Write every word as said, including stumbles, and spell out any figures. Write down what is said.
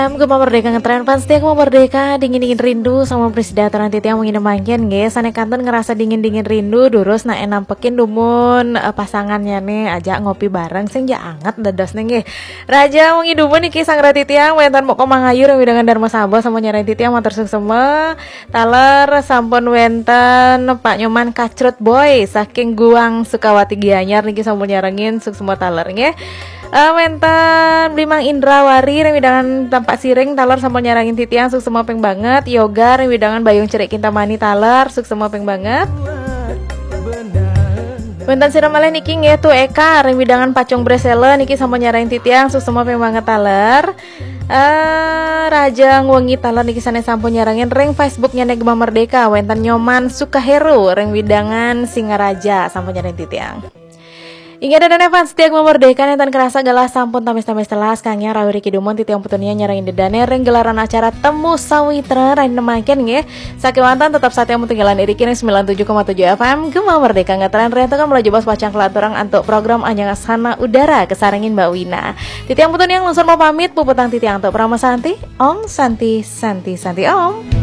Gema merdeka ngetren fans dia Gema merdeka dingin-dingin rindu sama presiden nanti yang mengin mangkin guys. Ane kanton ngerasa dingin-dingin rindu durus na nampekin dumun uh, pasangannya nih ajak ngopi bareng sing ja anget dados nih nggih. Raja mengin dumun iki sang ratitiang wentan moko mangayur yang dengan Dharma Sabo sama nyari titiang matur suksema. Taler sampun wenten Pak Nyoman Kacrut Boy saking Guang Sukawati Gianyar niki sampun nyarengin suksema taler nggih. Uh, Mentan Blimang Indrawari yang widangan tampak siring taler sampun nyarangin titiang suk semua peng banget. Yoga yang widangan Bayung Cerik Kintamani taler suk semua peng banget. Mentan Siramale niki nggih tu Eka yang widangan Pacung Bresele niki sampun nyarangin titiang suk semua peng banget taler. Uh, Raja Ngwengi taler niki sane sampun nyarangin ring Facebooknya Gema Merdeka Wentan Nyoman Sukaheru ring widangan Singaraja sampun nyarangin titiang. Ingat dan fans setia Gema Merdeka yang tan kerasa galah sampun tamis-tamis telas kangnya Rawi Riki Dumon titiang putunia nyarangin dedane ring gelaran acara Temu Sawitra rain nemakin nggih. Sakiwantan tetap saatnya mutinggalan irikin sembilan puluh tujuh koma tujuh F M Gema Merdeka ngetren rento kan mulai jebas pacang kelaturang untuk program Anyang Sana Udara kesarengin Mbak Wina. Titiang putunia langsung mau pamit puputang titiang untuk Prama Santi Om Santi Santi Santi Om.